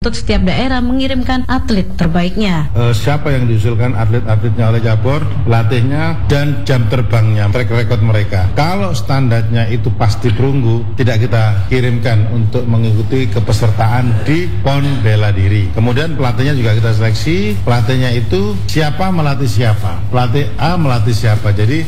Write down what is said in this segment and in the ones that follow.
untuk setiap daerah mengirimkan atlet terbaiknya. Siapa yang diusulkan atlet-atletnya oleh cabur, pelatihnya, dan jam terbangnya, track record mereka. Kalau standarnya itu pasti perunggu, tidak kita kirimkan untuk mengikuti kepesertaan di PON bela diri. Kemudian pelatihnya juga kita seleksi, pelatihnya itu siapa melatih siapa, pelatih A melatih siapa. Jadi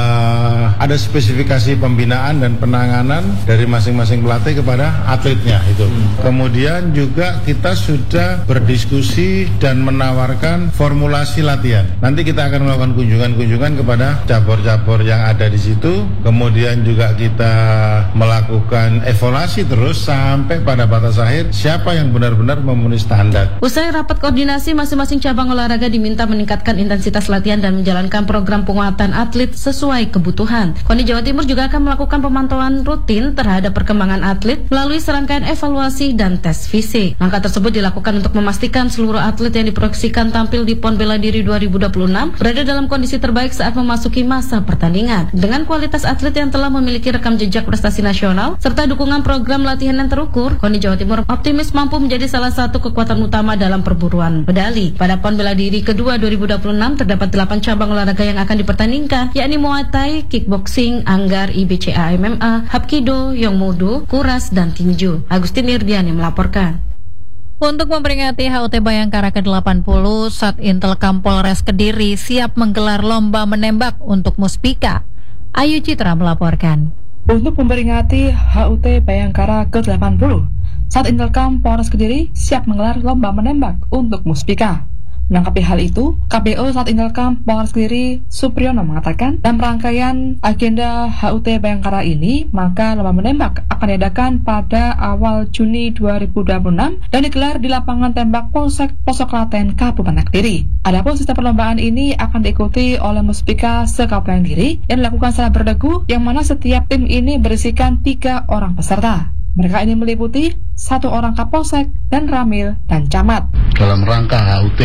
ada spesifikasi pembinaan dan penanganan dari masing-masing pelatih kepada atletnya itu. Kemudian juga kita sudah berdiskusi dan menawarkan formulasi latihan. Nanti kita akan melakukan kunjungan-kunjungan kepada cabur-cabur yang ada di situ. Kemudian juga kita melakukan evaluasi terus sampai pada batas akhir siapa yang benar-benar memenuhi standar. Usai rapat koordinasi, masing-masing cabang olahraga diminta meningkatkan intensitas latihan dan menjalankan program penguatan atlet sesuai kebutuhan. KONI Jawa Timur juga akan melakukan pemantauan rutin terhadap perkembangan atlet melalui serangkaian evaluasi dan tes fisik. Langkah tersebut dilakukan untuk memastikan seluruh atlet yang diproyeksikan tampil di PON Bela Diri 2026 berada dalam kondisi terbaik saat memasuki masa pertandingan. Dengan kualitas atlet yang telah memiliki rekam jejak prestasi nasional serta dukungan program latihan yang terukur, KONI Jawa Timur optimis mampu menjadi salah satu kekuatan utama dalam perburuan medali. Pada PON Bela Diri kedua 2026 terdapat 8 cabang olahraga yang akan dipertandingkan, yakni Muay Thai, Kickboxing, Anggar, IBCA MMA, Hapkido, Yongmudo, Kuras, dan Tinju. Agustin Irdiani melaporkan. Untuk memperingati HUT Bayangkara ke-80, Satintelkam Polres Kediri siap menggelar lomba menembak untuk Muspika. Ayu Citra melaporkan. Untuk memperingati HUT Bayangkara ke-80, Satintelkam Polres Kediri siap menggelar lomba menembak untuk Muspika. Menanggapi hal itu, KPO Satintelkam Polres Kediri Supriyono mengatakan, dalam rangkaian agenda HUT Bayangkara ini, maka lomba menembak akan diadakan pada awal Juni 2026 dan digelar di lapangan tembak Polsek Pelosok Klaten, Kabupaten Kediri. Adapun sistem perlombaan ini akan diikuti oleh Muspika se-Kabupaten Kediri yang dilakukan secara berdegu, yang mana setiap tim ini berisikan 3 orang peserta. Mereka ini meliputi 1 orang Kapolsek dan Ramil dan Camat. Dalam rangka HUT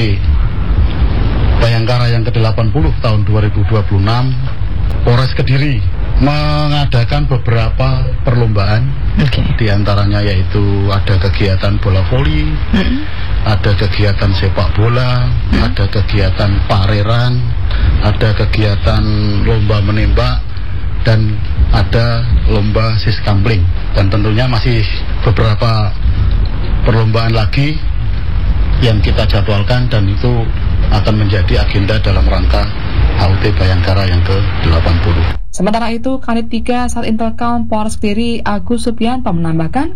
Bayangkara yang ke-80 tahun 2026, Polres Kediri mengadakan beberapa perlombaan. Di antaranya yaitu ada kegiatan bola voli, ada kegiatan sepak bola, ada kegiatan pareran, ada kegiatan lomba menembak, dan ada lomba siskambling. Dan tentunya masih beberapa perlombaan lagi yang kita jadwalkan, dan itu akan menjadi agenda dalam rangka HUT Bayangkara yang ke-80. Sementara itu, Kanit 3 Satintelkam Polres Kediri Agus Subianto menambahkan,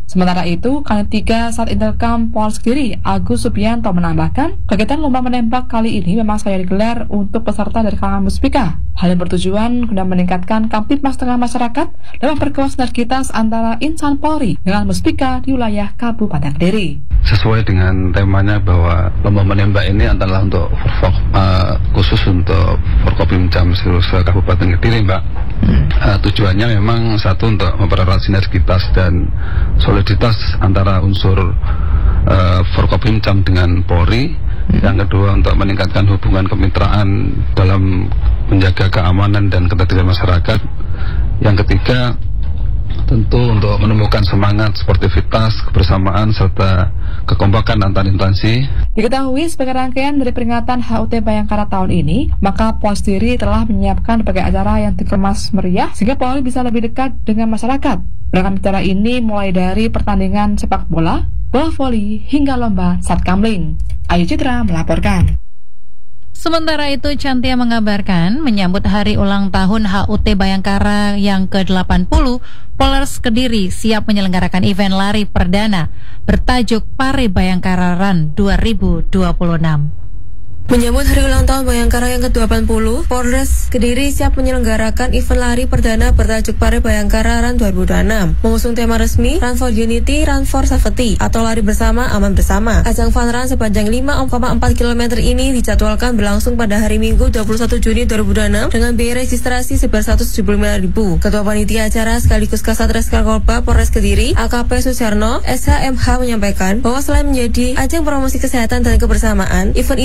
kegiatan lomba menembak kali ini memang saya digelar untuk peserta dari kalangan Muspika. Hal yang bertujuan guna meningkatkan kamtipmas tengah masyarakat dan memperkuat sinergitas antara insan Polri dengan Muspika di wilayah Kabupaten Kediri. Sesuai dengan temanya bahwa lomba menembak ini adalah untuk khusus untuk Forkopimjam Kabupaten Kediri, Mbak. Tujuannya memang satu untuk mempererat sinergitas dan soliditas antara unsur Forkopimjam dengan Polri. Yang kedua untuk meningkatkan hubungan kemitraan dalam menjaga keamanan dan ketertiban masyarakat. Yang ketiga tentu untuk menemukan semangat, sportivitas, kebersamaan, serta kekompakan antar instansi. Diketahui sebagai rangkaian dari peringatan HUT Bayangkara tahun ini, maka Polres Kediri telah menyiapkan berbagai acara yang dikemas meriah sehingga Polri bisa lebih dekat dengan masyarakat. Beragam acara ini mulai dari pertandingan sepak bola, bola voli, hingga lomba satkambling. Ayu Citra melaporkan. Sementara itu, Cantia mengabarkan menyambut hari ulang tahun HUT Bayangkara yang ke-80, Polres Kediri siap menyelenggarakan event lari perdana bertajuk Pare Bayangkara Run 2026. Menyambut hari ulang tahun Bayangkara yang ke-80, Polres Kediri siap menyelenggarakan event lari perdana bertajuk Pare Bayangkara Run 2026. Mengusung tema resmi Run for Unity, Run for Safety atau lari bersama, aman bersama. Ajang fun run sepanjang 5,4 km ini dijadwalkan berlangsung pada hari Minggu 21 Juni 2026 dengan biaya registrasi sebesar 175.000. Ketua Panitia Acara sekaligus Kasat Reskrim Kolpa Polres Kediri, AKP Susyarno, SHMH menyampaikan bahwa selain menjadi ajang promosi kesehatan dan kebersamaan, event ini juga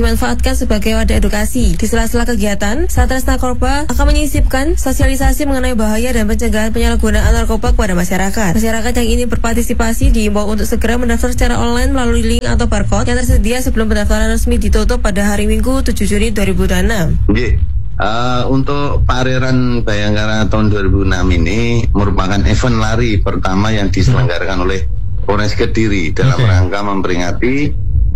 dimanfaatkan sebagai wadah edukasi. Di sela-sela kegiatan, Satres Narkoba akan menyisipkan sosialisasi mengenai bahaya dan pencegahan penyalahgunaan narkoba kepada masyarakat. Masyarakat yang ingin berpartisipasi diimbau untuk segera mendaftar secara online melalui link atau barcode yang tersedia sebelum pendaftaran resmi ditutup pada hari Minggu 7 Juni 2026. Untuk pameran Bayangkara tahun 2006 ini merupakan event lari pertama yang diselenggarakan oleh Polres Kediri dalam rangka memperingati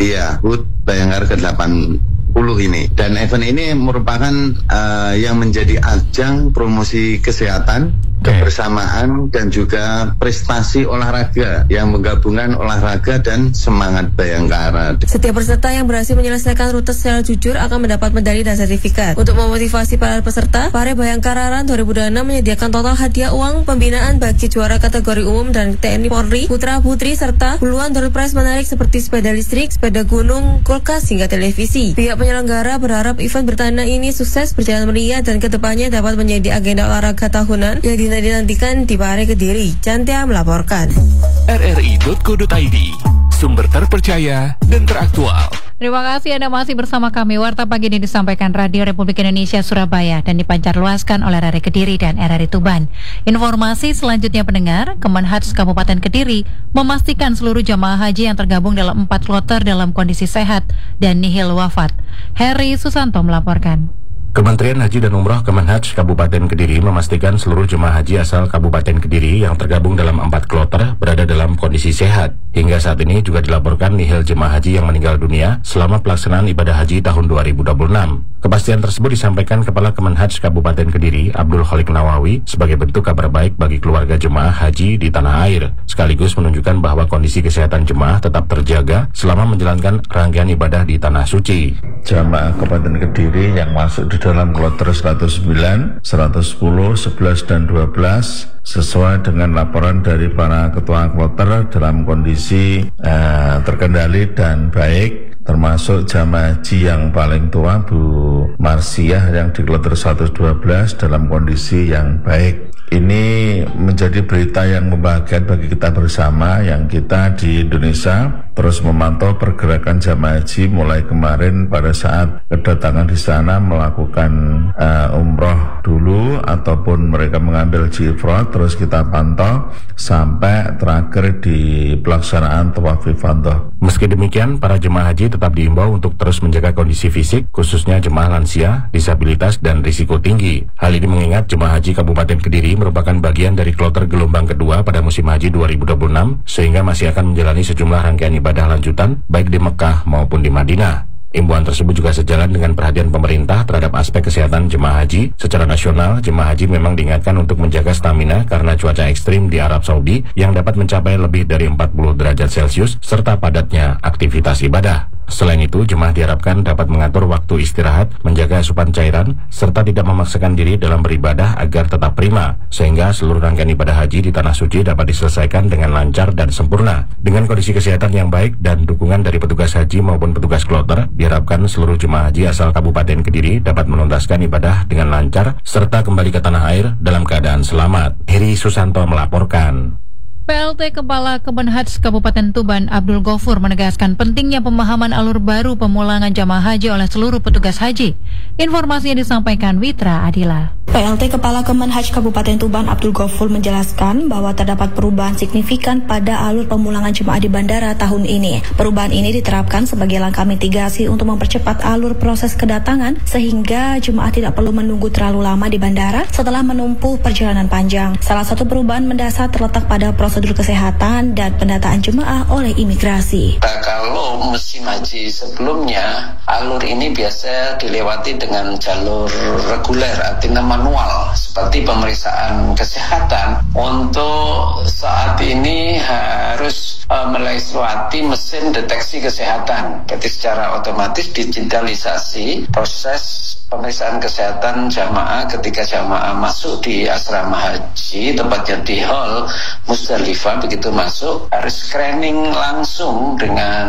HUT Bayangkara ke-80 ini. Dan event ini merupakan yang menjadi ajang promosi kesehatan, kebersamaan dan juga prestasi olahraga yang menggabungkan olahraga dan semangat Bayangkara. Setiap peserta yang berhasil menyelesaikan rute secara jujur akan mendapat medali dan sertifikat. Untuk memotivasi para peserta, Pare Bayangkara Run 2026 menyediakan total hadiah uang pembinaan bagi juara kategori umum dan TNI Polri, Putra Putri serta puluhan door prize menarik seperti sepeda listrik, sepeda gunung, kulkas hingga televisi. Pihak penyelenggara berharap event bertahan ini sukses, berjalan meriah dan kedepannya dapat menjadi agenda olahraga tahunan yang dinantikan di Pare Kediri. Cantia melaporkan. RRI.co.id, sumber terpercaya dan teraktual. Terima kasih Anda masih bersama kami. Warta pagi ini disampaikan Radio Republik Indonesia Surabaya dan dipancarluaskan oleh RRI Kediri dan RRI Tuban. Informasi selanjutnya pendengar, Kemenhaj Kabupaten Kediri memastikan seluruh jamaah haji yang tergabung dalam 4 kloter dalam kondisi sehat dan nihil wafat. Heri Susanto melaporkan. Kementerian Haji dan Umroh Kemenhaj Kabupaten Kediri memastikan seluruh jemaah haji asal Kabupaten Kediri yang tergabung dalam 4 kloter berada dalam kondisi sehat. Hingga saat ini juga dilaporkan nihil jemaah haji yang meninggal dunia selama pelaksanaan ibadah haji tahun 2026. Kepastian tersebut disampaikan Kepala Kemenhaj Kabupaten Kediri, Abdul Khalik Nawawi, sebagai bentuk kabar baik bagi keluarga jemaah haji di tanah air, sekaligus menunjukkan bahwa kondisi kesehatan jemaah tetap terjaga selama menjalankan rangkaian ibadah di Tanah Suci. Jamaah Kabupaten Kediri yang masuk di dalam kloter 109, 110, 11, dan 12 sesuai dengan laporan dari para ketua kloter dalam kondisi terkendali dan baik, termasuk jamaah haji yang paling tua Bu Marsiah yang di kloter 112 dalam kondisi yang baik. Ini menjadi berita yang membahagiakan bagi kita bersama yang kita di Indonesia terus memantau pergerakan jamaah haji mulai kemarin pada saat kedatangan di sana melakukan umroh dulu ataupun mereka mengambil haji ifrad, terus kita pantau sampai terakhir di pelaksanaan tawaf ifadah. Meski demikian, para jemaah haji tetap diimbau untuk terus menjaga kondisi fisik, khususnya jemaah lansia, disabilitas, dan risiko tinggi. Hal ini mengingat jemaah haji Kabupaten Kediri merupakan bagian dari kloter gelombang kedua pada musim haji 2026, sehingga masih akan menjalani sejumlah rangkaian ibadah lanjutan, baik di Mekah maupun di Madinah. Imbauan tersebut juga sejalan dengan perhatian pemerintah terhadap aspek kesehatan jemaah haji. Secara nasional, jemaah haji memang diingatkan untuk menjaga stamina karena cuaca ekstrim di Arab Saudi yang dapat mencapai lebih dari 40 derajat Celcius serta padatnya aktivitas ibadah. Selain itu, jemaah diharapkan dapat mengatur waktu istirahat, menjaga asupan cairan, serta tidak memaksakan diri dalam beribadah agar tetap prima, sehingga seluruh rangkaian ibadah haji di Tanah Suci dapat diselesaikan dengan lancar dan sempurna. Dengan kondisi kesehatan yang baik dan dukungan dari petugas haji maupun petugas kloter, diharapkan seluruh jemaah haji asal Kabupaten Kediri dapat menuntaskan ibadah dengan lancar, serta kembali ke tanah air dalam keadaan selamat. Heri Susanto melaporkan. PLT Kepala Kemenhaj Kabupaten Tuban Abdul Ghafur menegaskan pentingnya pemahaman alur baru pemulangan jamaah haji oleh seluruh petugas haji. Informasinya disampaikan Witra Adila. PLT Kepala Kemenhaj Kabupaten Tuban Abdul Ghafur menjelaskan bahwa terdapat perubahan signifikan pada alur pemulangan jemaah di bandara tahun ini. Perubahan ini diterapkan sebagai langkah mitigasi untuk mempercepat alur proses kedatangan sehingga jemaah tidak perlu menunggu terlalu lama di bandara setelah menempuh perjalanan panjang. Salah satu perubahan mendasar terletak pada prosedur kesehatan dan pendataan jemaah oleh imigrasi. Kalau musim haji sebelumnya, alur ini biasa dilewati dengan jalur reguler, artinya manual, seperti pemeriksaan kesehatan. Untuk saat ini harus melewati mesin deteksi kesehatan. Jadi secara otomatis digitalisasi proses pemeriksaan kesehatan jamaah ketika jamaah masuk di asrama haji, tepatnya di hall Musdalifah. Begitu masuk harus screening langsung dengan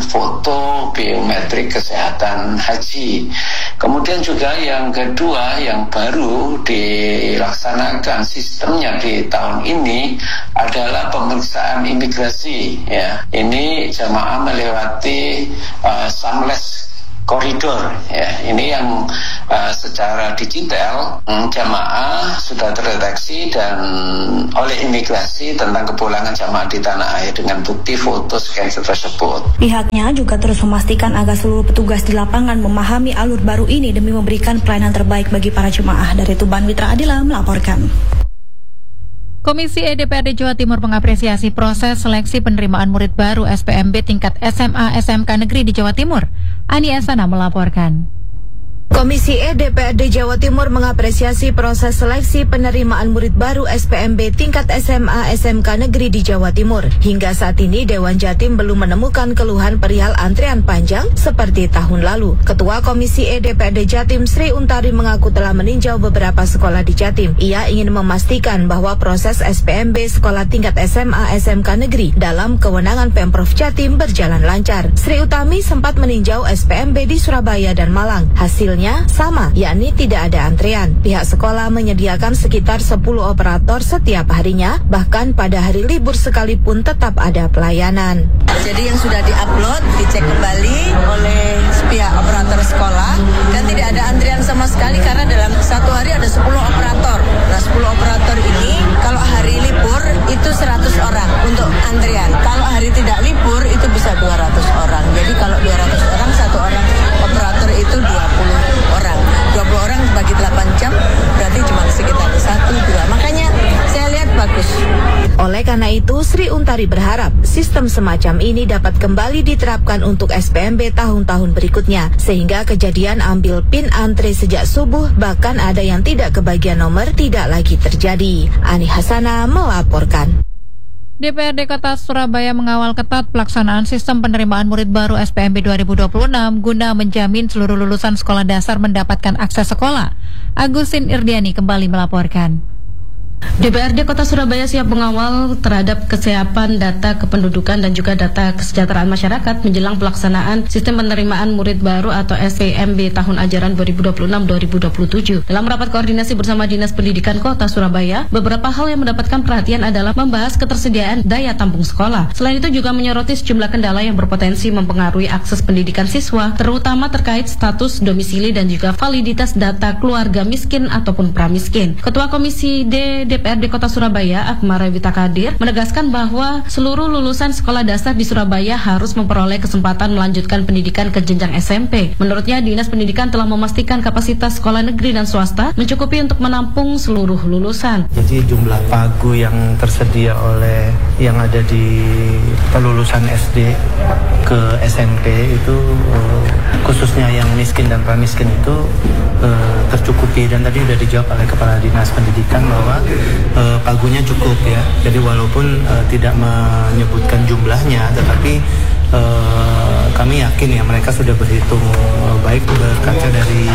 foto biometrik kesehatan haji. Kemudian juga yang kedua yang baru dilaksanakan sistemnya di tahun ini adalah pemeriksaan imigrasi. Ya, ini jamaah melewati Samles koridor. Ya, ini yang secara digital jamaah sudah terdeteksi dan oleh imigrasi tentang kepulangan jamaah di tanah air dengan bukti foto scan tersebut. Pihaknya juga terus memastikan agar seluruh petugas di lapangan memahami alur baru ini demi memberikan pelayanan terbaik bagi para jemaah. Dari Tuban, Mitra Adila melaporkan. Komisi DPRD Jawa Timur mengapresiasi proses seleksi penerimaan murid baru SPMB tingkat SMA SMK Negeri di Jawa Timur. Ani Asana melaporkan. Komisi DPRD Jawa Timur mengapresiasi proses seleksi penerimaan murid baru SPMB tingkat SMA SMK Negeri di Jawa Timur. Hingga saat ini Dewan Jatim belum menemukan keluhan perihal antrian panjang seperti tahun lalu. Ketua Komisi DPRD Jatim Sri Untari mengaku telah meninjau beberapa sekolah di Jatim. Ia ingin memastikan bahwa proses SPMB sekolah tingkat SMA SMK Negeri dalam kewenangan Pemprov Jatim berjalan lancar. Sri Utami sempat meninjau SPMB di Surabaya dan Malang. Hasilnya sama, yakni tidak ada antrian. Pihak sekolah menyediakan sekitar 10 operator setiap harinya, bahkan pada hari libur sekalipun tetap ada pelayanan. Jadi yang sudah diupload, dicek kembali oleh pihak operator sekolah dan tidak ada antrian sama sekali karena dalam satu hari ada 10 operator. Nah 10 operator ini kalau hari libur itu 100 orang untuk antrian. Kalau hari tidak libur itu bisa 200 orang. Jadi kalau 200 orang, satu orang operator itu 20 orang. 20 orang bagi 8 jam berarti cuma sekitar 1-2. Makanya saya lihat bagus. Oleh karena itu, Sri Untari berharap sistem semacam ini dapat kembali diterapkan untuk SPMB tahun-tahun berikutnya, sehingga kejadian ambil PIN antre sejak subuh bahkan ada yang tidak kebagian nomor tidak lagi terjadi. Ani Hasana melaporkan. DPRD Kota Surabaya mengawal ketat pelaksanaan sistem penerimaan murid baru SPMB 2026 guna menjamin seluruh lulusan sekolah dasar mendapatkan akses sekolah. Agusin Irdiani kembali melaporkan. DPRD Kota Surabaya siap mengawal terhadap kesiapan data kependudukan dan juga data kesejahteraan masyarakat menjelang pelaksanaan sistem penerimaan murid baru atau SPMB tahun ajaran 2026-2027. Dalam rapat koordinasi bersama Dinas Pendidikan Kota Surabaya, beberapa hal yang mendapatkan perhatian adalah membahas ketersediaan daya tampung sekolah. Selain itu juga menyoroti sejumlah kendala yang berpotensi mempengaruhi akses pendidikan siswa, terutama terkait status domisili dan juga validitas data keluarga miskin ataupun pramiskin. Ketua Komisi DPRD Kota Surabaya, Akmal Rewita Kadir, menegaskan bahwa seluruh lulusan sekolah dasar di Surabaya harus memperoleh kesempatan melanjutkan pendidikan ke jenjang SMP. Menurutnya, Dinas Pendidikan telah memastikan kapasitas sekolah negeri dan swasta mencukupi untuk menampung seluruh lulusan. Jadi jumlah pagu yang tersedia oleh yang ada di lulusan SD ke SMP itu khususnya yang miskin dan pramiskin itu tercukupi, dan tadi sudah dijawab oleh Kepala Dinas Pendidikan bahwa pagunya cukup ya. Jadi walaupun tidak menyebutkan jumlahnya, tetapi kami yakin ya mereka sudah berhitung baik berkaca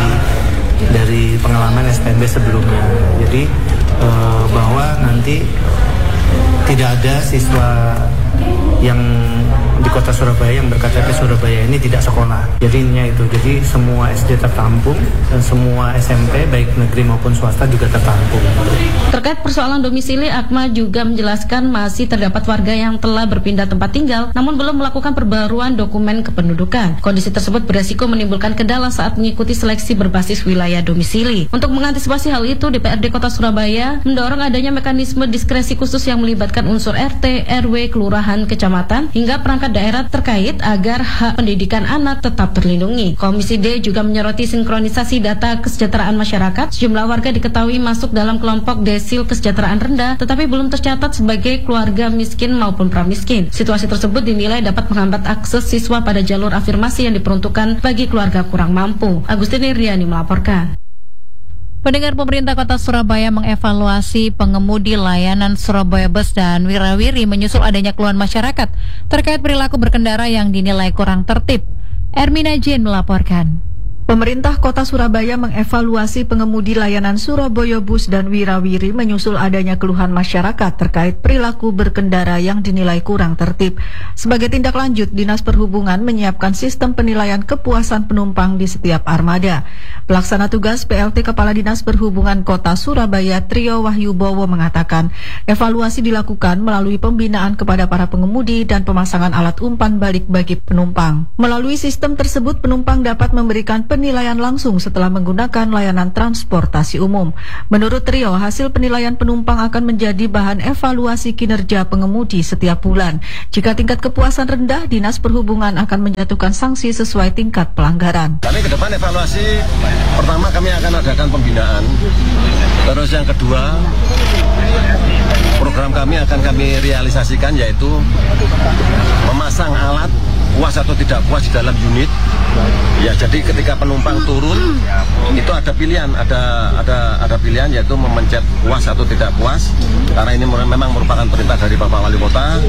dari pengalaman SPMB sebelumnya. Jadi bahwa nanti tidak ada siswa yang di Kota Surabaya yang berKTP Surabaya ini tidak sekolah. Jadinya itu, jadi semua SD tertampung dan semua SMP baik negeri maupun swasta juga tertampung. Terkait persoalan domisili, Akma juga menjelaskan masih terdapat warga yang telah berpindah tempat tinggal namun belum melakukan perbaruan dokumen kependudukan. Kondisi tersebut beresiko menimbulkan kendala saat mengikuti seleksi berbasis wilayah domisili. Untuk mengantisipasi hal itu, DPRD Kota Surabaya mendorong adanya mekanisme diskresi khusus yang melibatkan unsur RT, RW, kelurahan, kecamatan hingga perangkat daerah terkait agar hak pendidikan anak tetap terlindungi. Komisi D juga menyoroti sinkronisasi data kesejahteraan masyarakat. Sejumlah warga diketahui masuk dalam kelompok desil kesejahteraan rendah tetapi belum tercatat sebagai keluarga miskin maupun pramiskin. Situasi tersebut dinilai dapat menghambat akses siswa pada jalur afirmasi yang diperuntukkan bagi keluarga kurang mampu. Agustin Iriani melaporkan. Pendengar, pemerintah Kota Surabaya mengevaluasi pengemudi layanan Surabaya Bus dan Wirawiri menyusul adanya keluhan masyarakat terkait perilaku berkendara yang dinilai kurang tertib. Ermina Jane melaporkan. Pemerintah Kota Surabaya mengevaluasi pengemudi layanan Surabaya Bus dan Wirawiri menyusul adanya keluhan masyarakat terkait perilaku berkendara yang dinilai kurang tertib. Sebagai tindak lanjut, Dinas Perhubungan menyiapkan sistem penilaian kepuasan penumpang di setiap armada. Pelaksana tugas PLT Kepala Dinas Perhubungan Kota Surabaya Trio Wahyu Bowo mengatakan, evaluasi dilakukan melalui pembinaan kepada para pengemudi dan pemasangan alat umpan balik bagi penumpang. Melalui sistem tersebut, penumpang dapat memberikan penilaian langsung setelah menggunakan layanan transportasi umum. Menurut Trio, hasil penilaian penumpang akan menjadi bahan evaluasi kinerja pengemudi setiap bulan. Jika tingkat kepuasan rendah, Dinas Perhubungan akan menjatuhkan sanksi sesuai tingkat pelanggaran. Kami ke depan evaluasi, pertama kami akan adakan pembinaan. Terus yang kedua, program kami akan kami realisasikan yaitu memasang alat puas atau tidak puas di dalam unit. Ya, jadi ketika penumpang turun itu ada pilihan, ada pilihan yaitu memencet puas atau tidak puas. Karena ini memang merupakan perintah dari Bapak Wali Kota.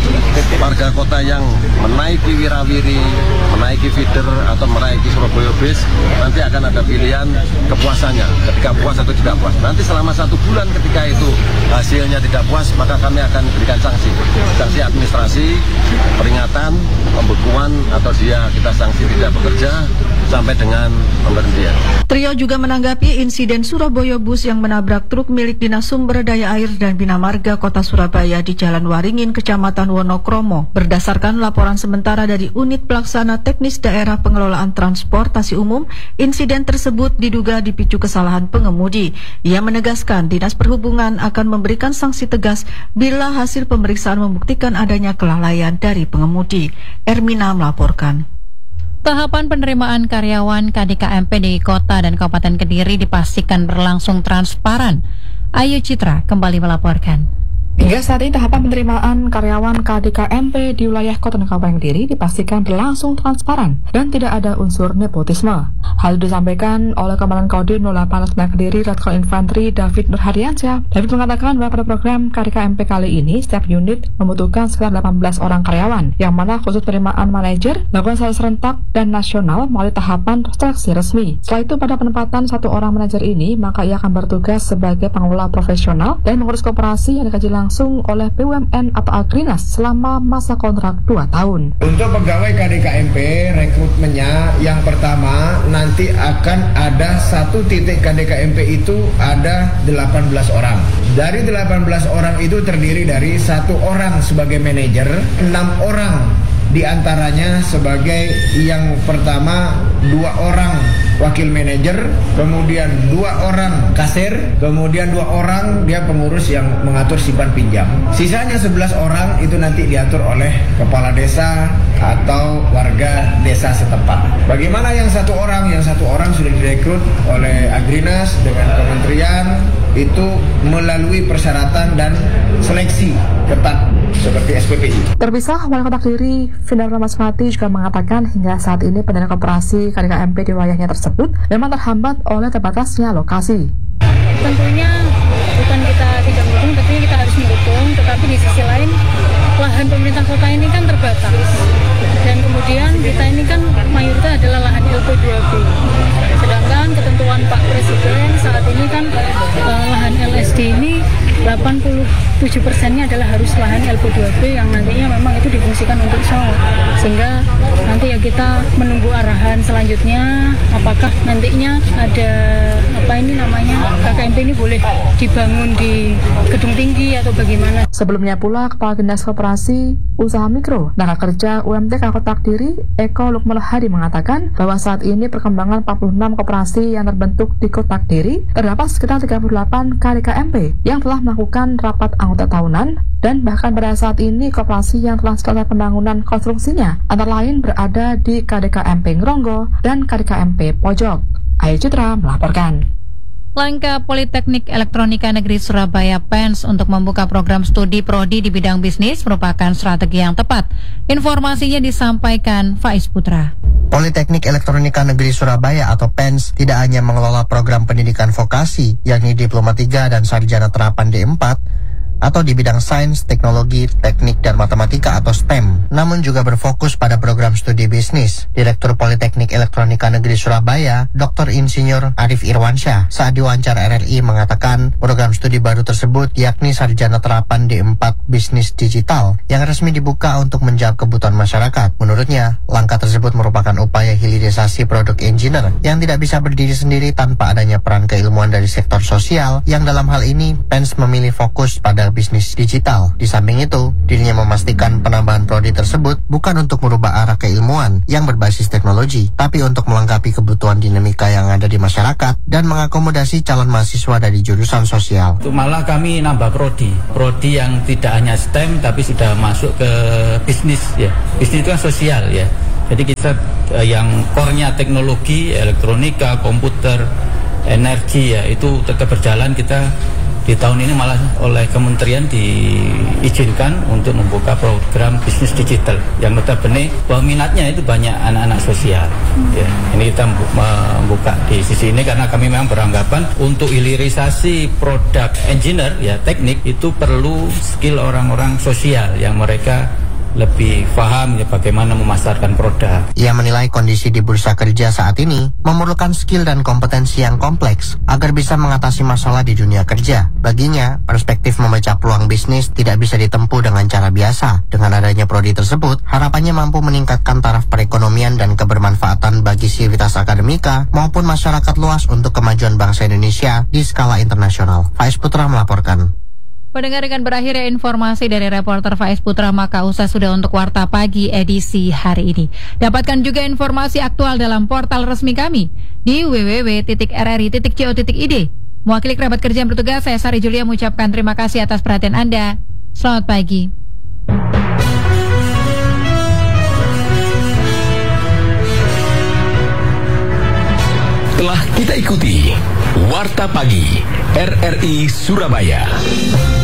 Warga kota yang menaiki Wirawiri, menaiki feeder atau menaiki Surabaya Bus nanti akan ada pilihan kepuasannya, ketika puas atau tidak puas. Nanti selama 1 bulan ketika itu hasilnya tidak puas, maka kami akan berikan sanksi administrasi, peringatan, pembekuan, atau dia kita sanksi tidak bekerja sampai dengan pemberhentian. Trio juga menanggapi insiden Surabaya Bus yang menabrak truk milik Dinas Sumber Daya Air dan Bina Marga Kota Surabaya di Jalan Waringin, Kecamatan Wonokromo. Berdasarkan laporan sementara dari Unit Pelaksana Teknis Daerah Pengelolaan Transportasi Umum, insiden tersebut diduga dipicu kesalahan pengemudi. Ia menegaskan Dinas Perhubungan akan memberikan sanksi tegas bila hasil pemeriksaan membuktikan adanya kelalaian dari pengemudi. Ermina melaporkan. Tahapan penerimaan karyawan KDKMP di Kota dan Kabupaten Kediri dipastikan berlangsung transparan. Ayu Citra kembali melaporkan. Hingga saat ini tahapan penerimaan karyawan KDKMP di wilayah Kota dan Kabupaten Kediri dipastikan berlangsung transparan dan tidak ada unsur nepotisme. Hal itu disampaikan oleh Komandan Kodim 08 Kediri Letkol Infanteri David Nurhadiansyah. David mengatakan bahwa pada program KDKMP kali ini setiap unit membutuhkan sekitar 18 orang karyawan, yang mana khusus penerimaan manajer dilakukan secara serentak dan nasional melalui tahapan seleksi resmi. Setelah itu pada penempatan 1 orang manajer ini, maka ia akan bertugas sebagai pengelola profesional dan mengurus koperasi yang dikaji langsung oleh BUMN atau Agrinas selama masa kontrak 2 tahun. Untuk pegawai KDKMP, rekrutmennya yang pertama nanti akan ada 1 titik KDKMP itu ada 18 orang. Dari 18 orang itu terdiri dari 1 orang sebagai manajer, 6 orang diantaranya sebagai yang pertama 2 orang wakil manajer, kemudian 2 orang kasir, kemudian 2 orang dia pengurus yang mengatur simpan pinjam. Sisanya 11 orang itu nanti diatur oleh kepala desa atau warga desa setempat. Bagaimana yang 1 orang? Yang 1 orang sudah direkrut oleh Agrinas dengan kementerian, itu melalui persyaratan dan seleksi ketat seperti SPPI. Terpisah, Wali Kota Kediri Vindar Ramaswati juga mengatakan hingga saat ini pendanaan koperasi KDKMP di wilayahnya tersebut memang terhambat oleh terbatasnya lokasi. Tentunya bukan kita tidak mendukung, tentunya kita harus mendukung, tetapi di sisi lain lahan pemerintah kota ini kan terbatas, dan kemudian kita ini kan mayoritas adalah lahan LP2B, sedangkan ketentuan Pak Presiden saat ini kan lahan LSD ini 87%-nya adalah harus lahan LP2B yang nantinya memang itu difungsikan untuk shower, sehingga nanti ya kita menunggu arahan selanjutnya apakah nantinya ada KKMP ini boleh dibangun di gedung tinggi atau bagaimana. Sebelumnya pula Kepala Dinas Koperasi Usaha Mikro dan Kerja UMTK Kota Kediri Eko Lukman Hadi mengatakan bahwa saat ini perkembangan 46 koperasi yang terbentuk di Kota Kediri terdapat sekitar 38 KDKMP yang telah melakukan rapat anggota tahunan, dan bahkan pada saat ini koperasi yang telah selesai pembangunan konstruksinya antara lain berada di KDKMP Ngronggo dan KDKMP Pojok. Ayu Citra melaporkan. Langkah Politeknik Elektronika Negeri Surabaya PENS untuk membuka program studi prodi di bidang bisnis merupakan strategi yang tepat. Informasinya disampaikan Faiz Putra. Politeknik Elektronika Negeri Surabaya atau PENS tidak hanya mengelola program pendidikan vokasi, yakni Diploma 3 dan Sarjana Terapan D4, atau di bidang sains, teknologi, teknik, dan matematika atau STEM, namun juga berfokus pada program studi bisnis. Direktur Politeknik Elektronika Negeri Surabaya, Dr. Insinyur Arif Irwansyah, saat diwawancara RRI mengatakan program studi baru tersebut yakni Sarjana Terapan D4 Bisnis Digital yang resmi dibuka untuk menjawab kebutuhan masyarakat. Menurutnya, langkah tersebut merupakan upaya hilirisasi produk engineer yang tidak bisa berdiri sendiri tanpa adanya peran keilmuan dari sektor sosial, yang dalam hal ini PENS memilih fokus pada bisnis digital. Di samping itu, dirinya memastikan penambahan prodi tersebut bukan untuk merubah arah keilmuan yang berbasis teknologi, tapi untuk melengkapi kebutuhan dinamika yang ada di masyarakat dan mengakomodasi calon mahasiswa dari jurusan sosial. Malah kami nambah prodi yang tidak hanya STEM tapi sudah masuk ke bisnis ya. Bisnis itu kan sosial ya. Jadi kita yang core-nya teknologi, elektronika, komputer, energi ya, itu tetap berjalan. Kita di tahun ini malah oleh kementerian diizinkan untuk membuka program bisnis digital yang notabene bahwa minatnya itu banyak anak-anak sosial. Ya, ini kita membuka di sisi ini karena kami memang beranggapan untuk hilirisasi produk engineer ya, teknik itu perlu skill orang-orang sosial yang mereka lebih paham ya bagaimana memasarkan produk. Ia menilai kondisi di bursa kerja saat ini memerlukan skill dan kompetensi yang kompleks agar bisa mengatasi masalah di dunia kerja. Baginya, perspektif memecah peluang bisnis tidak bisa ditempuh dengan cara biasa. Dengan adanya prodi tersebut, harapannya mampu meningkatkan taraf perekonomian dan kebermanfaatan bagi sivitas akademika maupun masyarakat luas untuk kemajuan bangsa Indonesia di skala internasional. Faiz Putra melaporkan. Pendengar, dengan berakhirnya informasi dari reporter Faiz Putra, maka usah sudah untuk Warta Pagi edisi hari ini. Dapatkan juga informasi aktual dalam portal resmi kami di www.rri.co.id. Mewakili kerabat kerja yang bertugas, saya Sari Julia mengucapkan terima kasih atas perhatian Anda. Selamat pagi. Telah kita ikuti Warta Pagi RRI Surabaya.